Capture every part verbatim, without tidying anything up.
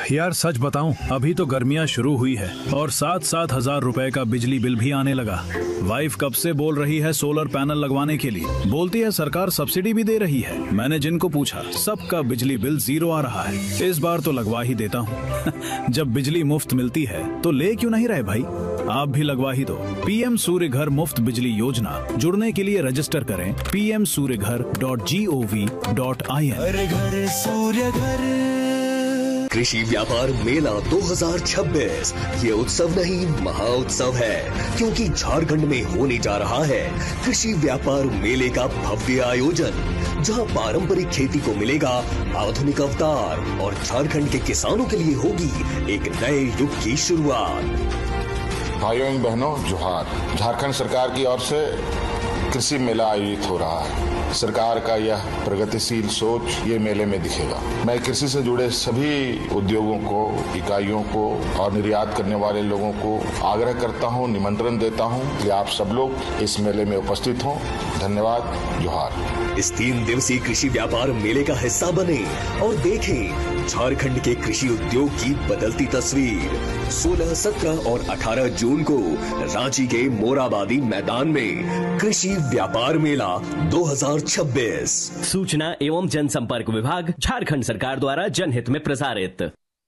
यार सच बताऊं, अभी तो गर्मियां शुरू हुई है और सात सात हजार रुपए का बिजली बिल भी आने लगा। वाइफ कब से बोल रही है सोलर पैनल लगवाने के लिए, बोलती है सरकार सब्सिडी भी दे रही है। मैंने जिनको पूछा सबका बिजली बिल जीरो आ रहा है। इस बार तो लगवा ही देता हूँ। जब बिजली मुफ्त मिलती है तो ले क्यों नहीं रहे भाई, आप भी लगवा ही दो। पीएम सूर्य घर मुफ्त बिजली योजना, जुड़ने के लिए रजिस्टर करें पी एम सूर्य घर dot G O V dot I N. घर घर सूर्य घर। कृषि व्यापार मेला दो हज़ार छब्बीस ये उत्सव नहीं महा उत्सव है, क्योंकि झारखंड में होने जा रहा है कृषि व्यापार मेले का भव्य आयोजन, जहां पारंपरिक खेती को मिलेगा आधुनिक अवतार और झारखंड के किसानों के लिए होगी एक नए युग की शुरुआत। भाइयों एवं बहनों जोहार। झारखंड सरकार की ओर से कृषि मेला आयोजित हो रहा है। सरकार का यह प्रगतिशील सोच ये मेले में दिखेगा। मैं कृषि से जुड़े सभी उद्योगों को, इकाइयों को और निर्यात करने वाले लोगों को आग्रह करता हूँ, निमंत्रण देता हूँ कि आप सब लोग इस मेले में उपस्थित हों। धन्यवाद। जोहार। इस तीन दिवसीय कृषि व्यापार मेले का हिस्सा बने और देखें झारखंड के कृषि उद्योग की बदलती तस्वीर। सोलह, सत्रह और अठारह जून को रांची के मोराबादी मैदान में कृषि व्यापार मेला दो हज़ार छब्बीस। सूचना एवं जनसंपर्क विभाग, झारखंड सरकार द्वारा जनहित में प्रसारित।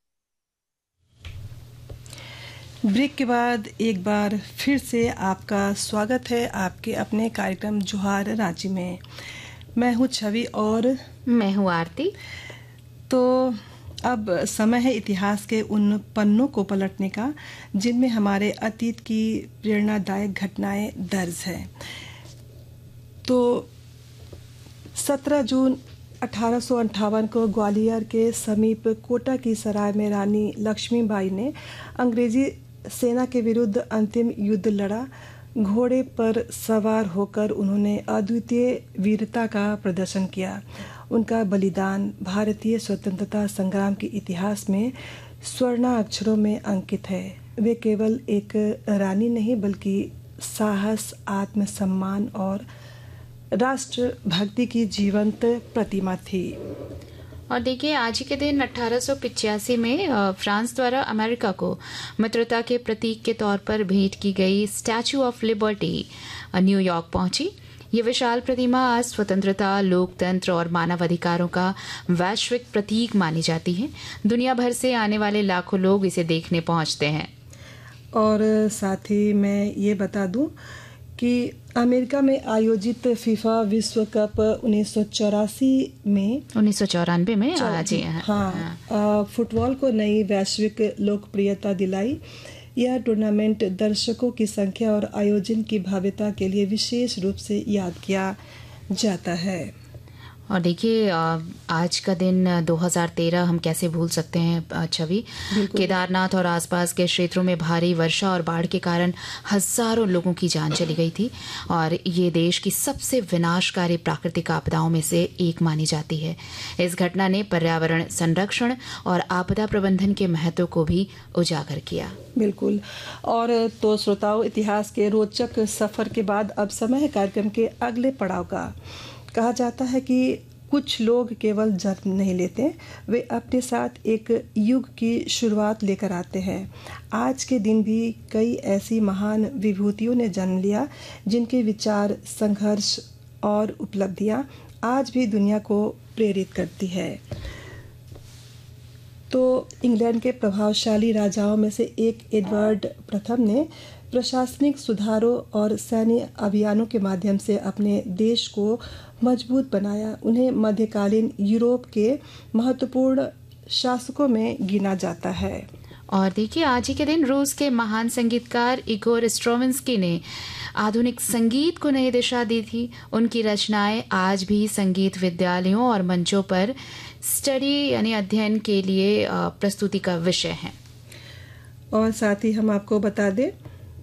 ब्रेक के बाद एक बार फिर से आपका स्वागत है आपके अपने कार्यक्रम जोहार रांची में। मैं हूँ छवि और मैं हूँ आरती। तो अब समय है इतिहास के उन पन्नों को पलटने का जिनमें हमारे अतीत की प्रेरणादायक घटनाएं दर्ज हैं। तो सत्रह जून अठारह सौ अंठावन को ग्वालियर के समीप कोटा की सराय में रानी लक्ष्मीबाई ने अंग्रेजी सेना के विरुद्ध अंतिम युद्ध लड़ा। घोड़े पर सवार होकर उन्होंने अद्वितीय वीरता का प्रदर्शन किया। उनका बलिदान भारतीय स्वतंत्रता संग्राम के इतिहास में स्वर्णाक्षरों में अंकित है। वे केवल एक रानी नहीं बल्कि साहस, आत्मसम्मान और राष्ट्रभक्ति की जीवंत प्रतिमा थी। और देखिए, आज ही के दिन अठारह सौ पिचासी में फ्रांस द्वारा अमेरिका को मित्रता के प्रतीक के तौर पर भेंट की गई स्टैचू ऑफ लिबर्टी न्यूयॉर्क पहुंची। ये विशाल प्रतिमा आज स्वतंत्रता, लोकतंत्र और मानवाधिकारों का वैश्विक प्रतीक मानी जाती है। दुनिया भर से आने वाले लाखों लोग इसे देखने पहुंचते हैं। और साथ ही मैं ये बता दूं कि अमेरिका में आयोजित फीफा विश्व कप उन्नीस सौ चौरासी में उन्नीस सौ चौरानवे में आज हाँ, हाँ फुटबॉल को नई वैश्विक लोकप्रियता दिलाई। यह टूर्नामेंट दर्शकों की संख्या और आयोजन की भव्यता के लिए विशेष रूप से याद किया जाता है। और देखिए, आज का दिन दो हज़ार तेरह हम कैसे भूल सकते हैं छवि। केदारनाथ और आसपास के क्षेत्रों में भारी वर्षा और बाढ़ के कारण हजारों लोगों की जान चली गई थी और ये देश की सबसे विनाशकारी प्राकृतिक आपदाओं में से एक मानी जाती है। इस घटना ने पर्यावरण संरक्षण और आपदा प्रबंधन के महत्व को भी उजागर किया। बिल्कुल। और तो श्रोताओं, इतिहास के रोचक सफर के बाद अब समय है कार्यक्रम के अगले पड़ाव का। कहा जाता है कि कुछ लोग केवल जन्म नहीं लेते, वे अपने साथ एक युग की शुरुआत लेकर आते हैं। आज के दिन भी कई ऐसी महान विभूतियों ने जन्म लिया जिनके विचार, संघर्ष और उपलब्धियां आज भी दुनिया को प्रेरित करती है। तो इंग्लैंड के प्रभावशाली राजाओं में से एक एडवर्ड प्रथम ने प्रशासनिक सुधारों और सैन्य अभियानों के माध्यम से अपने देश को मजबूत बनाया। उन्हें मध्यकालीन यूरोप के महत्वपूर्ण शासकों में गिना जाता है। और देखिए, आज ही के दिन रूस के महान संगीतकार इगोर स्ट्राविंस्की ने आधुनिक संगीत को नई दिशा दी थी। उनकी रचनाएं आज भी संगीत विद्यालयों और मंचों पर स्टडी यानी अध्ययन के लिए प्रस्तुति का विषय है। और साथ ही हम आपको बता दें,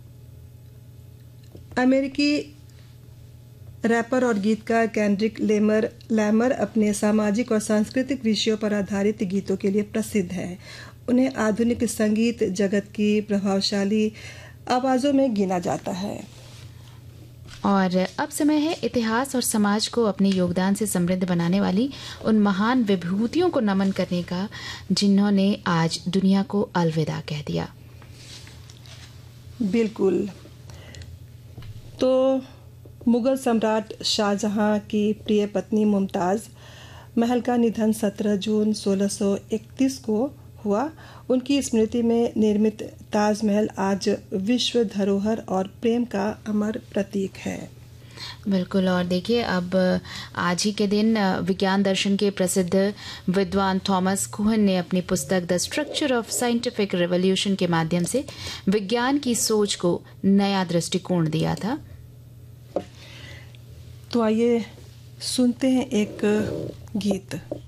अमेरिकी रैपर और गीतकार केंड्रिक लेमर लैमर अपने सामाजिक और सांस्कृतिक विषयों पर आधारित गीतों के लिए प्रसिद्ध है। उन्हें आधुनिक संगीत जगत की प्रभावशाली आवाज़ों में गिना जाता है। और अब समय है इतिहास और समाज को अपने योगदान से समृद्ध बनाने वाली उन महान विभूतियों को नमन करने का जिन्होंने आज दुनिया को अलविदा कह दिया। बिल्कुल। तो मुगल सम्राट शाहजहां की प्रिय पत्नी मुमताज़ महल का निधन सत्रह जून सोलह सौ इकतीस को हुआ। उनकी स्मृति में निर्मित ताजमहल आज विश्व धरोहर और प्रेम का अमर प्रतीक है। बिल्कुल। और देखिए, अब आज ही के दिन विज्ञान दर्शन के प्रसिद्ध विद्वान थॉमस कुहन ने अपनी पुस्तक the structure of scientific revolution के माध्यम से विज्ञान की सोच को नया दृष्टिकोण दिया था। तो आइए सुनते हैं एक गीत।